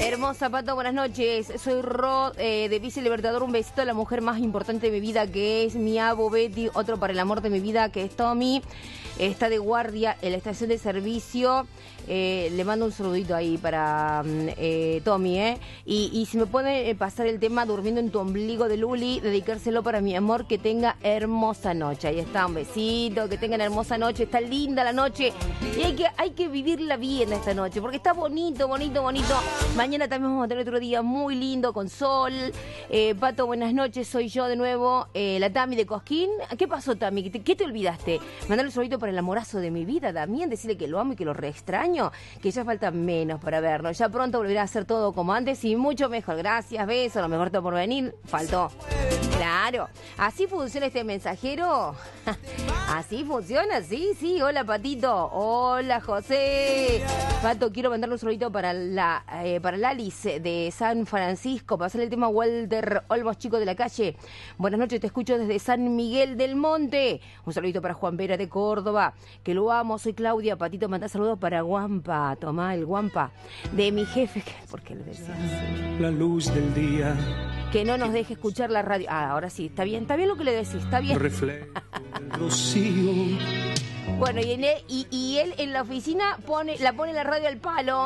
Hermosa, Pato, buenas noches. Soy Ro de Vice Libertador. Un besito a la mujer más importante de mi vida, que es mi abo Betty. Otro para el amor de mi vida, que es Tommy. Está de guardia en la estación de servicio. Le mando un saludito ahí para Tommy, Y si me puede pasar el tema Durmiendo en tu ombligo de Luli, dedicárselo para mi amor, que tenga hermosa noche. Ahí está, un besito, que tengan hermosa noche. Está linda la noche y hay que vivirla bien esta noche, porque está bonito, bonito, bonito. Mañana también vamos a tener otro día muy lindo con sol. Pato, buenas noches, soy yo de nuevo, la Tami de Cosquín. ¿Qué pasó, Tami? ¿Qué te olvidaste? Mandarle un saludito para el amorazo de mi vida también, decirle que lo amo y que lo re extraño, que ya falta menos para vernos. Ya pronto volverá a ser todo como antes y mucho mejor. Gracias, besos, lo mejor está por venir. Faltó. Claro. ¿Así funciona este mensajero? ¿Así funciona? Sí. Hola, Patito. Hola, José. Pato, quiero mandarle un saludito para la Alice de San Francisco. Pasarle el tema a Walter Olmos, chico de la calle. Buenas noches, te escucho desde San Miguel del Monte. Un saludito para Juan Vera de Córdoba, que lo amo. Soy Claudia. Patito, mandá saludos para Guampa. Tomá el Guampa de mi jefe. ¿Por qué lo decías? La luz del día. Que no nos deje escuchar la radio. Ahora sí, está bien lo que le decís, está bien. Reflejo del rocío. Bueno, y él en la oficina pone la radio al palo.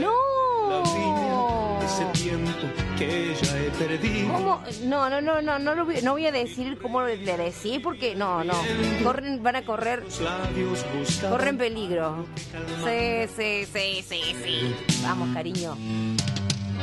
¡No! Ese tiempo que ya he perdido. ¿Cómo? No voy a decir cómo le decís, porque no. Van a correr. Corren peligro. Sí. Vamos, cariño.